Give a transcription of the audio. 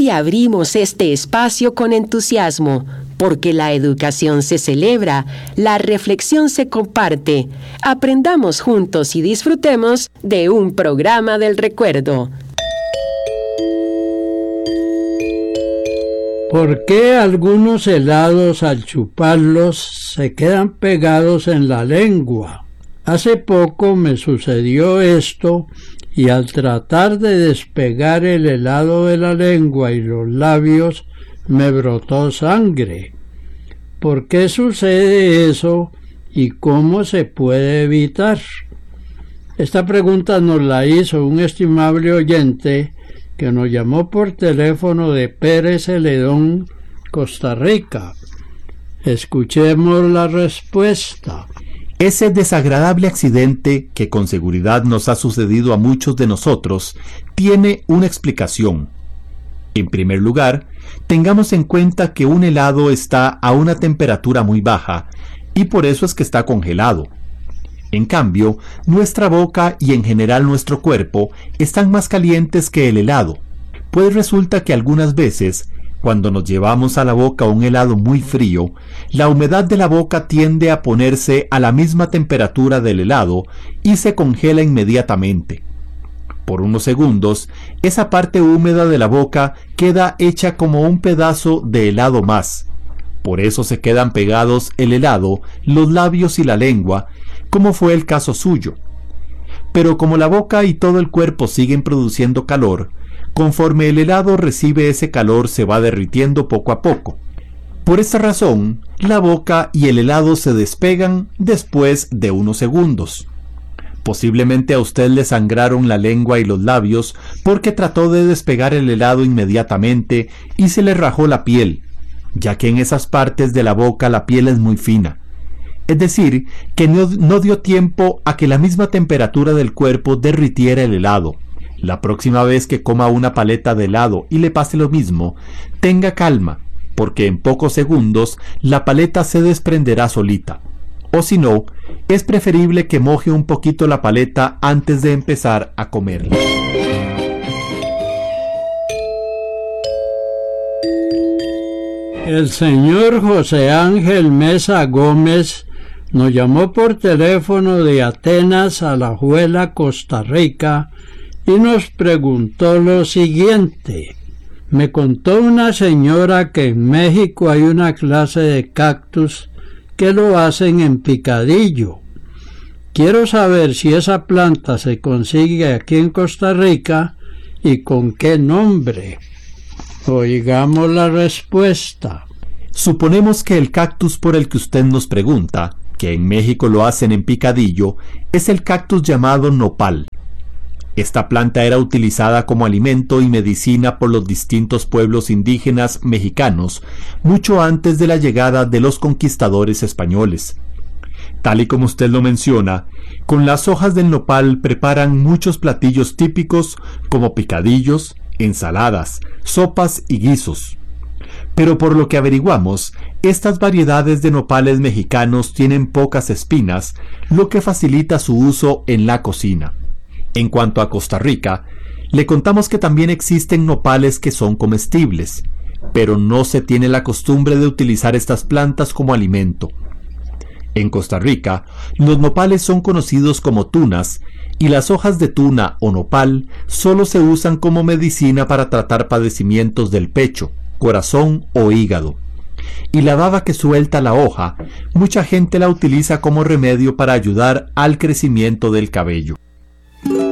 Hoy abrimos este espacio con entusiasmo, porque la educación se celebra, la reflexión se comparte. Aprendamos juntos y disfrutemos de un programa del recuerdo. ¿Por qué algunos helados al chuparlos se quedan pegados en la lengua? Hace poco me sucedió esto y al tratar de despegar el helado de la lengua y los labios me brotó sangre. ¿Por qué sucede eso y cómo se puede evitar? Esta pregunta nos la hizo un estimable oyente que nos llamó por teléfono de Pérez Celedón, Costa Rica. Escuchemos la respuesta. Ese desagradable accidente que con seguridad nos ha sucedido a muchos de nosotros tiene una explicación. En primer lugar, tengamos en cuenta que un helado está a una temperatura muy baja y por eso es que está congelado. En cambio, nuestra boca y en general nuestro cuerpo están más calientes que el helado, pues resulta que algunas veces, cuando nos llevamos a la boca un helado muy frío, la humedad de la boca tiende a ponerse a la misma temperatura del helado y se congela inmediatamente. Por unos segundos, esa parte húmeda de la boca queda hecha como un pedazo de helado más. Por eso se quedan pegados el helado, los labios y la lengua, como fue el caso suyo. Pero como la boca y todo el cuerpo siguen produciendo calor, conforme el helado recibe ese calor se va derritiendo poco a poco. Por esta razón, la boca y el helado se despegan después de unos segundos. Posiblemente a usted le sangraron la lengua y los labios porque trató de despegar el helado inmediatamente y se le rajó la piel, ya que en esas partes de la boca la piel es muy fina. Es decir, que no dio tiempo a que la misma temperatura del cuerpo derritiera el helado. La próxima vez que coma una paleta de helado y le pase lo mismo, tenga calma, porque en pocos segundos la paleta se desprenderá solita. O si no, es preferible que moje un poquito la paleta antes de empezar a comerla. El señor José Ángel Mesa Gómez nos llamó por teléfono de Atenas, Alajuela, Costa Rica, y nos preguntó lo siguiente. Me contó una señora que en México hay una clase de cactus que lo hacen en picadillo. Quiero saber si esa planta se consigue aquí en Costa Rica y con qué nombre. Oigamos la respuesta. Suponemos que el cactus por el que usted nos pregunta, que en México lo hacen en picadillo, es el cactus llamado nopal. Esta planta era utilizada como alimento y medicina por los distintos pueblos indígenas mexicanos mucho antes de la llegada de los conquistadores españoles. Tal y como usted lo menciona, con las hojas del nopal preparan muchos platillos típicos como picadillos, ensaladas, sopas y guisos. Pero por lo que averiguamos, estas variedades de nopales mexicanos tienen pocas espinas, lo que facilita su uso en la cocina. En cuanto a Costa Rica, le contamos que también existen nopales que son comestibles, pero no se tiene la costumbre de utilizar estas plantas como alimento. En Costa Rica, los nopales son conocidos como tunas, y las hojas de tuna o nopal solo se usan como medicina para tratar padecimientos del pecho, corazón o hígado. Y la baba que suelta la hoja, mucha gente la utiliza como remedio para ayudar al crecimiento del cabello.